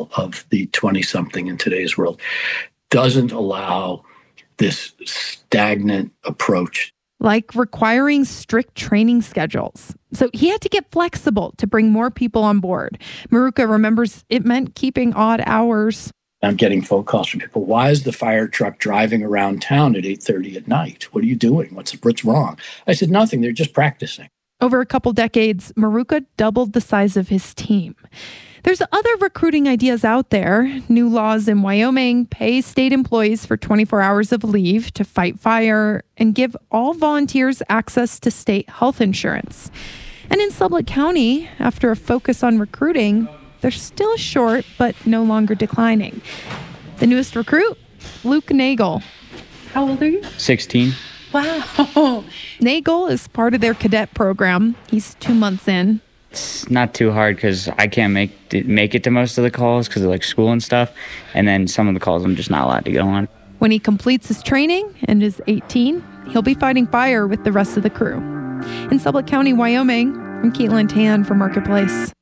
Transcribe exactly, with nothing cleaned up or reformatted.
of the twenty-something in today's world doesn't allow this stagnant approach. Like requiring strict training schedules. So he had to get flexible to bring more people on board. Maruca remembers it meant keeping odd hours. I'm getting phone calls from people. Why is the fire truck driving around town at eight thirty at night? What are you doing? What's, what's wrong? I said, nothing. They're just practicing. Over a couple decades, Maruca doubled the size of his team. There's other recruiting ideas out there. New laws in Wyoming pay state employees for twenty-four hours of leave to fight fire and give all volunteers access to state health insurance. And in Sublette County, after a focus on recruiting, they're still short, but no longer declining. The newest recruit, Luke Nagel. How old are you? sixteen. Wow. Nagel is part of their cadet program. He's two months in. It's not too hard because I can't make it, make it to most of the calls because of like school and stuff. And then some of the calls I'm just not allowed to go on. When he completes his training and is eighteen, he'll be fighting fire with the rest of the crew. In Sublette County, Wyoming, I'm Caitlin Tan for Marketplace.